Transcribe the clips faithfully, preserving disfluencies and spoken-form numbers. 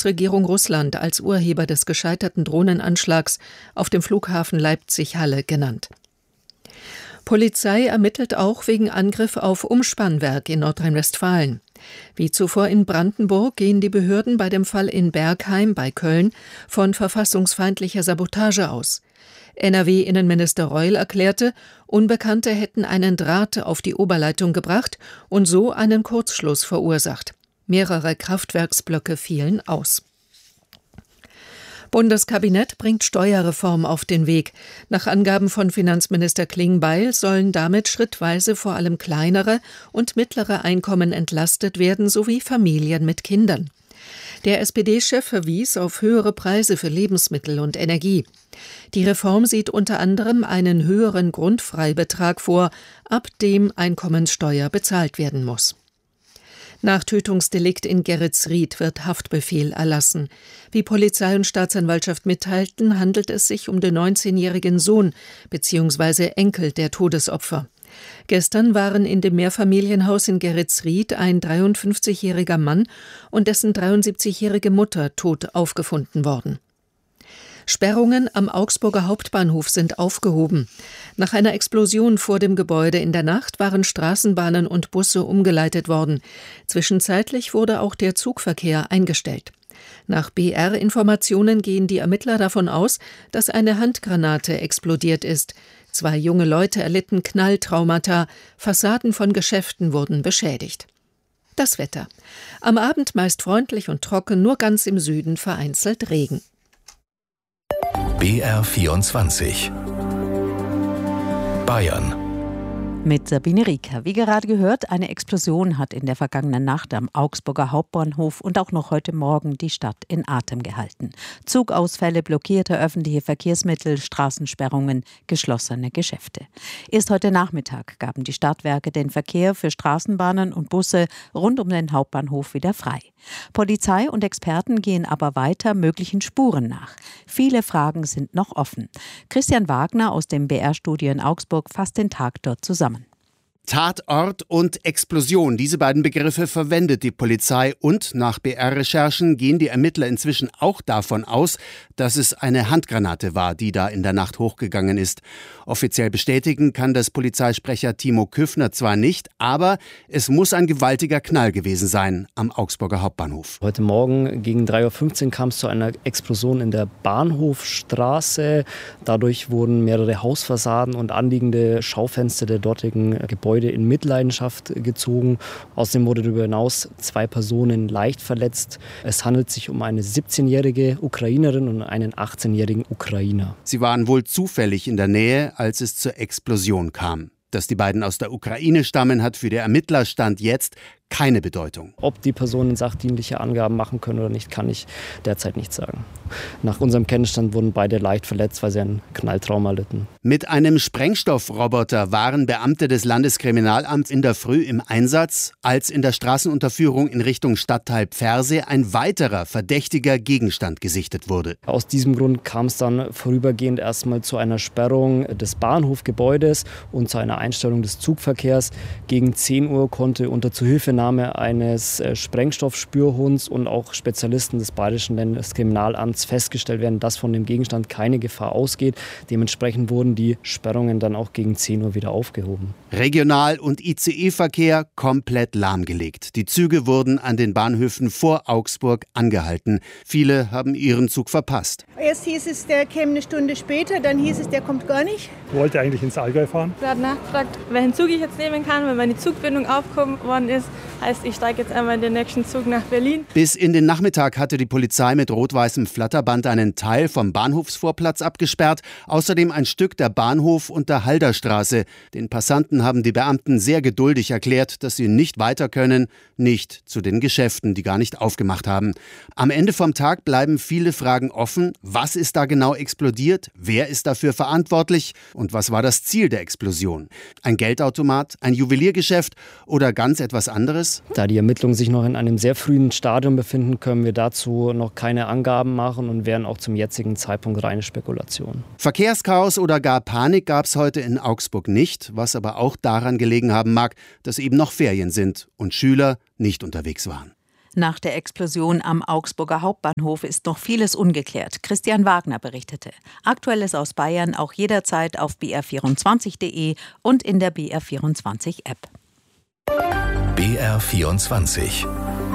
Bundesregierung Russland als Urheber des gescheiterten Drohnenanschlags auf dem Flughafen Leipzig-Halle genannt. Polizei ermittelt auch wegen Angriff auf Umspannwerk in Nordrhein-Westfalen. Wie zuvor in Brandenburg gehen die Behörden bei dem Fall in Bergheim bei Köln von verfassungsfeindlicher Sabotage aus. N R W-Innenminister Reul erklärte, Unbekannte hätten einen Draht auf die Oberleitung gebracht und so einen Kurzschluss verursacht. Mehrere Kraftwerksblöcke fielen aus. Bundeskabinett bringt Steuerreform auf den Weg. Nach Angaben von Finanzminister Klingbeil sollen damit schrittweise vor allem kleinere und mittlere Einkommen entlastet werden sowie Familien mit Kindern. Der S P D-Chef verwies auf höhere Preise für Lebensmittel und Energie. Die Reform sieht unter anderem einen höheren Grundfreibetrag vor, ab dem Einkommenssteuer bezahlt werden muss. Nach Tötungsdelikt in Geretsried wird Haftbefehl erlassen. Wie Polizei und Staatsanwaltschaft mitteilten, handelt es sich um den neunzehnjährigen Sohn bzw. Enkel der Todesopfer. Gestern waren in dem Mehrfamilienhaus in Geretsried ein dreiundfünfzigjähriger Mann und dessen dreiundsiebzigjährige Mutter tot aufgefunden worden. Sperrungen am Augsburger Hauptbahnhof sind aufgehoben. Nach einer Explosion vor dem Gebäude in der Nacht waren Straßenbahnen und Busse umgeleitet worden. Zwischenzeitlich wurde auch der Zugverkehr eingestellt. Nach B R-Informationen gehen die Ermittler davon aus, dass eine Handgranate explodiert ist. Zwei junge Leute erlitten Knalltraumata, Fassaden von Geschäften wurden beschädigt. Das Wetter. Am Abend meist freundlich und trocken, nur ganz im Süden vereinzelt Regen. B R vierundzwanzig Bayern. Mit Sabine Rieker. Wie gerade gehört, eine Explosion hat in der vergangenen Nacht am Augsburger Hauptbahnhof und auch noch heute Morgen die Stadt in Atem gehalten. Zugausfälle, blockierte öffentliche Verkehrsmittel, Straßensperrungen, geschlossene Geschäfte. Erst heute Nachmittag gaben die Stadtwerke den Verkehr für Straßenbahnen und Busse rund um den Hauptbahnhof wieder frei. Polizei und Experten gehen aber weiter möglichen Spuren nach. Viele Fragen sind noch offen. Christian Wagner aus dem B R-Studio in Augsburg fasst den Tag dort zusammen. Tatort und Explosion, diese beiden Begriffe verwendet die Polizei und nach B R-Recherchen gehen die Ermittler inzwischen auch davon aus, dass es eine Handgranate war, die da in der Nacht hochgegangen ist. Offiziell bestätigen kann das Polizeisprecher Timo Küffner zwar nicht, aber es muss ein gewaltiger Knall gewesen sein am Augsburger Hauptbahnhof. Heute Morgen gegen drei Uhr fünfzehn kam es zu einer Explosion in der Bahnhofstraße. Dadurch wurden mehrere Hausfassaden und anliegende Schaufenster der dortigen Gebäude in Mitleidenschaft gezogen. Außerdem wurde darüber hinaus zwei Personen leicht verletzt. Es handelt sich um eine siebzehnjährige Ukrainerin und einen achtzehnjährigen Ukrainer. Sie waren wohl zufällig in der Nähe, als es zur Explosion kam. Dass die beiden aus der Ukraine stammen, hat für die Ermittler Stand jetzt keine Bedeutung. Ob die Personen sachdienliche Angaben machen können oder nicht, kann ich derzeit nicht sagen. Nach unserem Kenntnisstand wurden beide leicht verletzt, weil sie einen Knalltrauma litten. Mit einem Sprengstoffroboter waren Beamte des Landeskriminalamts in der Früh im Einsatz, als in der Straßenunterführung in Richtung Stadtteil Pferse ein weiterer verdächtiger Gegenstand gesichtet wurde. Aus diesem Grund kam es dann vorübergehend erstmal zu einer Sperrung des Bahnhofgebäudes und zu einer Einstellung des Zugverkehrs. Gegen zehn Uhr konnte unter Zuhilfenahme eines Sprengstoffspürhunds und auch Spezialisten des Bayerischen Landeskriminalamts festgestellt werden, dass von dem Gegenstand keine Gefahr ausgeht. Dementsprechend wurden die Sperrungen dann auch gegen zehn Uhr wieder aufgehoben. Regional- und I C E-Verkehr komplett lahmgelegt. Die Züge wurden an den Bahnhöfen vor Augsburg angehalten. Viele haben ihren Zug verpasst. Erst hieß es, der käme eine Stunde später, dann hieß es, der kommt gar nicht. Ich wollte eigentlich ins Allgäu fahren. Ich habe nachgefragt, welchen Zug ich jetzt nehmen kann, wenn meine Zugbindung aufgehoben worden ist. Heißt, ich steige jetzt einmal in den nächsten Zug nach Berlin. Bis in den Nachmittag hatte die Polizei mit rot-weißem Flatterband einen Teil vom Bahnhofsvorplatz abgesperrt. Außerdem ein Stück der Bahnhof- und der Halderstraße. Den Passanten haben die Beamten sehr geduldig erklärt, dass sie nicht weiter können, nicht zu den Geschäften, die gar nicht aufgemacht haben. Am Ende vom Tag bleiben viele Fragen offen. Was ist da genau explodiert? Wer ist dafür verantwortlich? Und was war das Ziel der Explosion? Ein Geldautomat, ein Juweliergeschäft oder ganz etwas anderes? Da die Ermittlungen sich noch in einem sehr frühen Stadium befinden, können wir dazu noch keine Angaben machen und wären auch zum jetzigen Zeitpunkt reine Spekulation. Verkehrschaos oder gar Panik gab es heute in Augsburg nicht, was aber auch daran gelegen haben mag, dass eben noch Ferien sind und Schüler nicht unterwegs waren. Nach der Explosion am Augsburger Hauptbahnhof ist noch vieles ungeklärt. Christian Wagner berichtete. Aktuelles aus Bayern auch jederzeit auf b r vierundzwanzig punkt de und in der B R vierundzwanzig App. B R vierundzwanzig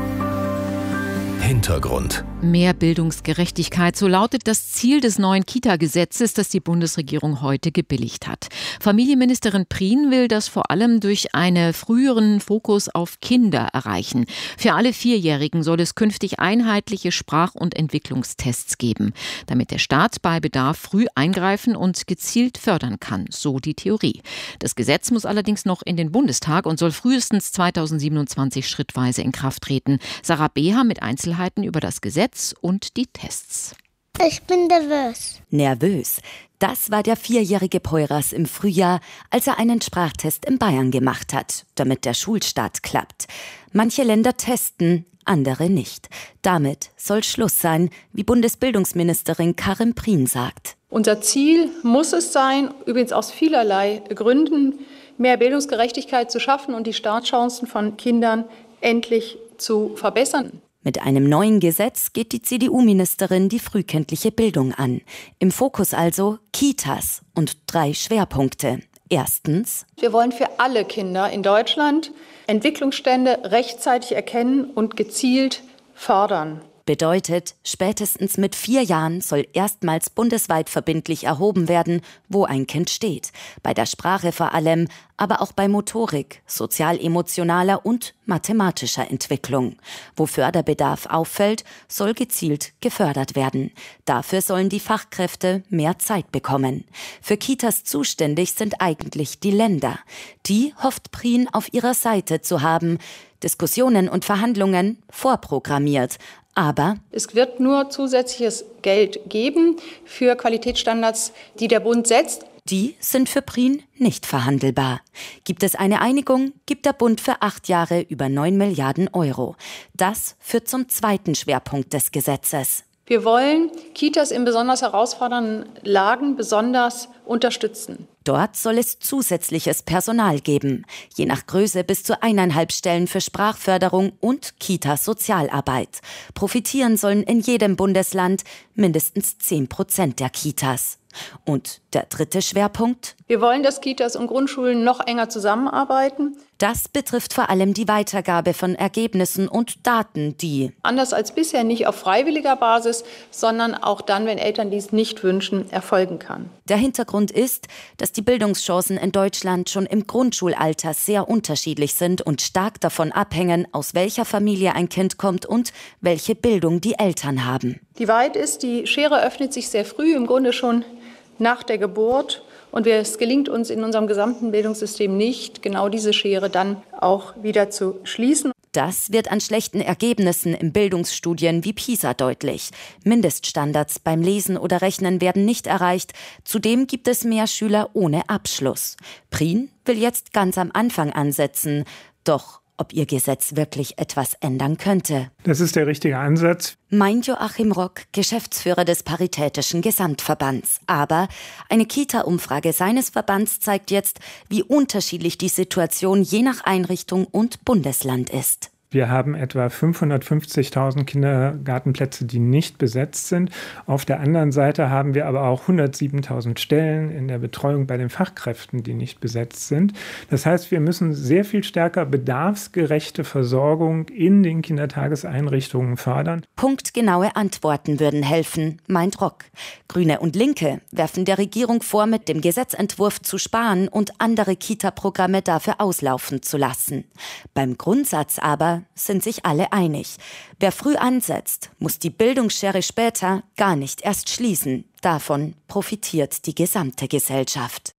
Hintergrund. Mehr Bildungsgerechtigkeit, so lautet das Ziel des neuen Kita-Gesetzes, das die Bundesregierung heute gebilligt hat. Familienministerin Prien will das vor allem durch einen früheren Fokus auf Kinder erreichen. Für alle Vierjährigen soll es künftig einheitliche Sprach- und Entwicklungstests geben, damit der Staat bei Bedarf früh eingreifen und gezielt fördern kann, so die Theorie. Das Gesetz muss allerdings noch in den Bundestag und soll frühestens zweitausendsiebenundzwanzig schrittweise in Kraft treten. Sarah Beha mit Einzelheiten über das Gesetz und die Tests. Ich bin nervös. Nervös. Das war der vierjährige Poyraz im Frühjahr, als er einen Sprachtest in Bayern gemacht hat, damit der Schulstart klappt. Manche Länder testen, andere nicht. Damit soll Schluss sein, wie Bundesbildungsministerin Karin Prien sagt. Unser Ziel muss es sein, übrigens aus vielerlei Gründen, mehr Bildungsgerechtigkeit zu schaffen und die Startchancen von Kindern endlich zu verbessern. Mit einem neuen Gesetz geht die C D U-Ministerin die frühkindliche Bildung an. Im Fokus also Kitas und drei Schwerpunkte. Erstens: Wir wollen für alle Kinder in Deutschland Entwicklungsstände rechtzeitig erkennen und gezielt fördern. Bedeutet, spätestens mit vier Jahren soll erstmals bundesweit verbindlich erhoben werden, wo ein Kind steht. Bei der Sprache vor allem, aber auch bei Motorik, sozial-emotionaler und mathematischer Entwicklung. Wo Förderbedarf auffällt, soll gezielt gefördert werden. Dafür sollen die Fachkräfte mehr Zeit bekommen. Für Kitas zuständig sind eigentlich die Länder. Die hofft Prien auf ihrer Seite zu haben. Diskussionen und Verhandlungen vorprogrammiert. Aber es wird nur zusätzliches Geld geben für Qualitätsstandards, die der Bund setzt. Die sind für Prien nicht verhandelbar. Gibt es eine Einigung, gibt der Bund für acht Jahre über neun Milliarden Euro. Das führt zum zweiten Schwerpunkt des Gesetzes. Wir wollen Kitas in besonders herausfordernden Lagen besonders unterstützen. Dort soll es zusätzliches Personal geben, je nach Größe bis zu eineinhalb Stellen für Sprachförderung und Kita-Sozialarbeit. Profitieren sollen in jedem Bundesland mindestens zehn Prozent der Kitas. Und der dritte Schwerpunkt? Wir wollen, dass Kitas und Grundschulen noch enger zusammenarbeiten. Das betrifft vor allem die Weitergabe von Ergebnissen und Daten, die anders als bisher nicht auf freiwilliger Basis, sondern auch dann, wenn Eltern dies nicht wünschen, erfolgen kann. Der Hintergrund ist, dass die Bildungschancen in Deutschland schon im Grundschulalter sehr unterschiedlich sind und stark davon abhängen, aus welcher Familie ein Kind kommt und welche Bildung die Eltern haben. Die Wahrheit ist, die Schere öffnet sich sehr früh, im Grunde schon nach der Geburt. Und es gelingt uns in unserem gesamten Bildungssystem nicht, genau diese Schere dann auch wieder zu schließen. Das wird an schlechten Ergebnissen in Bildungsstudien wie PISA deutlich. Mindeststandards beim Lesen oder Rechnen werden nicht erreicht. Zudem gibt es mehr Schüler ohne Abschluss. Prien will jetzt ganz am Anfang ansetzen. Doch ob ihr Gesetz wirklich etwas ändern könnte. Das ist der richtige Ansatz, meint Joachim Rock, Geschäftsführer des Paritätischen Gesamtverbands. Aber eine Kita-Umfrage seines Verbands zeigt jetzt, wie unterschiedlich die Situation je nach Einrichtung und Bundesland ist. Wir haben etwa fünfhundertfünfzigtausend Kindergartenplätze, die nicht besetzt sind. Auf der anderen Seite haben wir aber auch hundertsiebentausend Stellen in der Betreuung bei den Fachkräften, die nicht besetzt sind. Das heißt, wir müssen sehr viel stärker bedarfsgerechte Versorgung in den Kindertageseinrichtungen fördern. Punktgenaue Antworten würden helfen, meint Rock. Grüne und Linke werfen der Regierung vor, mit dem Gesetzentwurf zu sparen und andere Kita-Programme dafür auslaufen zu lassen. Beim Grundsatz aber sind sich alle einig. Wer früh ansetzt, muss die Bildungsschere später gar nicht erst schließen. Davon profitiert die gesamte Gesellschaft.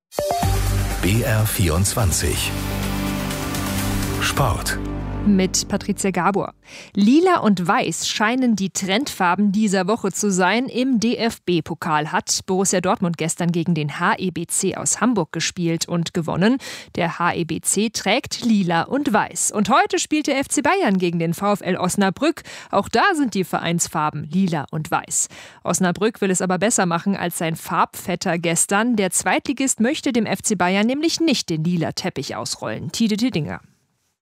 B R vierundzwanzig Sport. Mit Patricia Gabor. Lila und Weiß scheinen die Trendfarben dieser Woche zu sein. Im D F B-Pokal hat Borussia Dortmund gestern gegen den H E B C aus Hamburg gespielt und gewonnen. Der H E B C trägt Lila und Weiß. Und heute spielt der F C Bayern gegen den VfL Osnabrück. Auch da sind die Vereinsfarben Lila und Weiß. Osnabrück will es aber besser machen als sein Farbvetter gestern. Der Zweitligist möchte dem F C Bayern nämlich nicht den lila Teppich ausrollen. Tide Tidinger.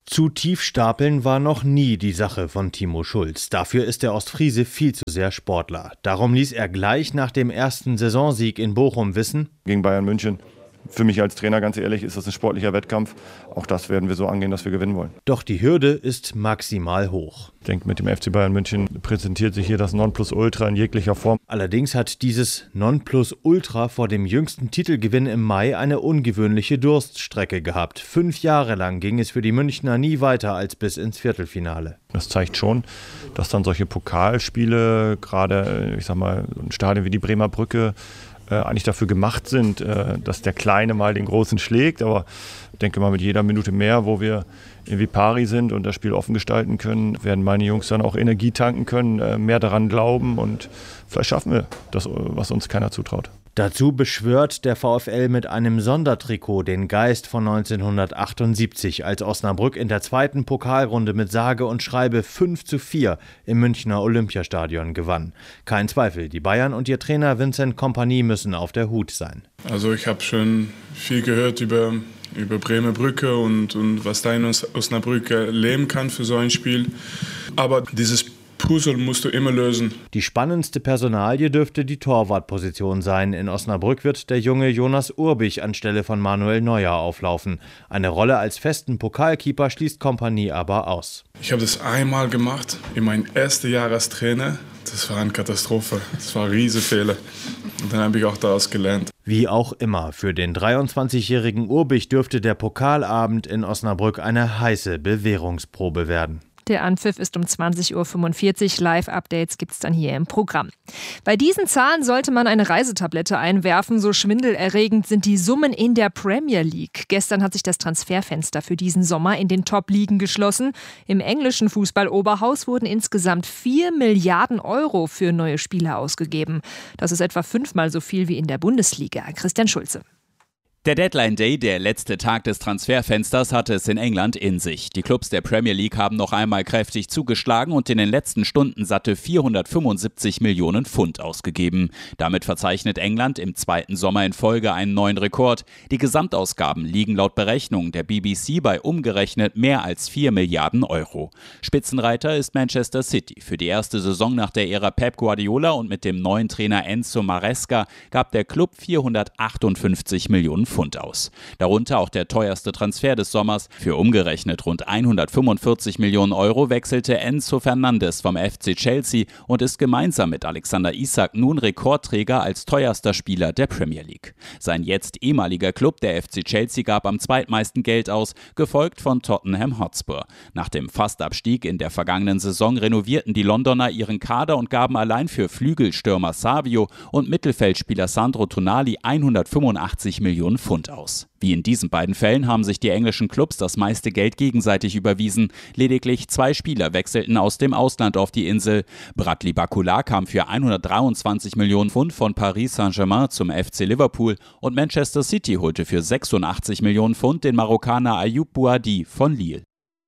Zu tief stapeln war noch nie die Sache von Timo Schulz. Dafür ist der Ostfriese viel zu sehr Sportler. Darum ließ er gleich nach dem ersten Saisonsieg in Bochum wissen: Gegen Bayern München. Für mich als Trainer, ganz ehrlich, ist das ein sportlicher Wettkampf. Auch das werden wir so angehen, dass wir gewinnen wollen. Doch die Hürde ist maximal hoch. Ich denke, mit dem F C Bayern München präsentiert sich hier das Nonplusultra in jeglicher Form. Allerdings hat dieses Nonplusultra vor dem jüngsten Titelgewinn im Mai eine ungewöhnliche Durststrecke gehabt. Fünf Jahre lang ging es für die Münchner nie weiter als bis ins Viertelfinale. Das zeigt schon, dass dann solche Pokalspiele, gerade ich sag mal, ein Stadion wie die Bremer Brücke, Äh, eigentlich dafür gemacht sind, äh, dass der Kleine mal den Großen schlägt. Aber ich denke mal, mit jeder Minute mehr, wo wir irgendwie pari sind und das Spiel offen gestalten können, werden meine Jungs dann auch Energie tanken können, äh, mehr daran glauben und vielleicht schaffen wir das, was uns keiner zutraut. Dazu beschwört der VfL mit einem Sondertrikot den Geist von neunzehnhundertachtundsiebzig, als Osnabrück in der zweiten Pokalrunde mit sage und schreibe fünf zu vier im Münchner Olympiastadion gewann. Kein Zweifel, die Bayern und ihr Trainer Vincent Kompany müssen auf der Hut sein. Also ich habe schon viel gehört über, über Bremer Brücke und, und was da in Osnabrück leben kann für so ein Spiel. Aber dieses Puzzle musst du immer lösen. Die spannendste Personalie dürfte die Torwartposition sein. In Osnabrück wird der junge Jonas Urbich anstelle von Manuel Neuer auflaufen. Eine Rolle als festen Pokalkeeper schließt Kompany aber aus. Ich habe das einmal gemacht, in meinem ersten Jahr als Trainer. Das war eine Katastrophe. Das war ein Riesenfehler. Und dann habe ich auch daraus gelernt. Wie auch immer, für den dreiundzwanzigjährigen Urbich dürfte der Pokalabend in Osnabrück eine heiße Bewährungsprobe werden. Der Anpfiff ist um zwanzig Uhr fünfundvierzig. Live-Updates gibt's dann hier im Programm. Bei diesen Zahlen sollte man eine Reisetablette einwerfen. So schwindelerregend sind die Summen in der Premier League. Gestern hat sich das Transferfenster für diesen Sommer in den Top-Ligen geschlossen. Im englischen Fußball-Oberhaus wurden insgesamt vier Milliarden Euro für neue Spieler ausgegeben. Das ist etwa fünfmal so viel wie in der Bundesliga. Christian Schulze. Der Deadline Day, der letzte Tag des Transferfensters, hatte es in England in sich. Die Clubs der Premier League haben noch einmal kräftig zugeschlagen und in den letzten Stunden satte vierhundertfünfundsiebzig Millionen Pfund ausgegeben. Damit verzeichnet England im zweiten Sommer in Folge einen neuen Rekord. Die Gesamtausgaben liegen laut Berechnungen der B B C bei umgerechnet mehr als vier Milliarden Euro. Spitzenreiter ist Manchester City. Für die erste Saison nach der Ära Pep Guardiola und mit dem neuen Trainer Enzo Maresca gab der Club vierhundertachtundfünfzig Millionen Pfund aus. Darunter auch der teuerste Transfer des Sommers. Für umgerechnet rund hundertfünfundvierzig Millionen Euro wechselte Enzo Fernandes vom F C Chelsea und ist gemeinsam mit Alexander Isak nun Rekordträger als teuerster Spieler der Premier League. Sein jetzt ehemaliger Club, der F C Chelsea, gab am zweitmeisten Geld aus, gefolgt von Tottenham Hotspur. Nach dem Fastabstieg in der vergangenen Saison renovierten die Londoner ihren Kader und gaben allein für Flügelstürmer Savio und Mittelfeldspieler Sandro Tonali hundertfünfundachtzig Millionen Pfund aus. Wie in diesen beiden Fällen haben sich die englischen Clubs das meiste Geld gegenseitig überwiesen. Lediglich zwei Spieler wechselten aus dem Ausland auf die Insel. Bradley Barcola kam für hundertdreiundzwanzig Millionen Pfund von Paris Saint-Germain zum F C Liverpool und Manchester City holte für sechsundachtzig Millionen Pfund den Marokkaner Ayoub Bouhadi von Lille.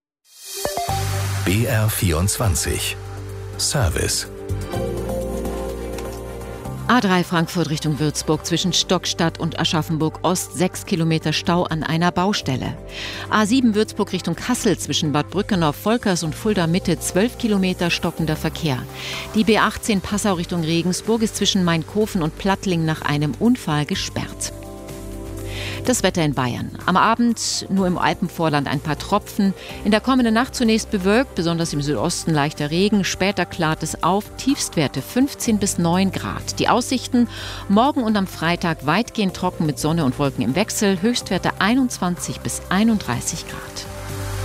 B R vierundzwanzig Service. A drei Frankfurt Richtung Würzburg zwischen Stockstadt und Aschaffenburg Ost sechs Kilometer Stau an einer Baustelle. A sieben Würzburg Richtung Kassel zwischen Bad Brückenhof, Volkers und Fulda Mitte zwölf Kilometer stockender Verkehr. Die B achtzehn Passau Richtung Regensburg ist zwischen Mainkofen und Plattling nach einem Unfall gesperrt. Das Wetter in Bayern. Am Abend nur im Alpenvorland ein paar Tropfen. In der kommenden Nacht zunächst bewölkt, besonders im Südosten leichter Regen. Später klart es auf. Tiefstwerte fünfzehn bis neun Grad. Die Aussichten morgen und am Freitag weitgehend trocken mit Sonne und Wolken im Wechsel. Höchstwerte einundzwanzig bis einunddreißig Grad.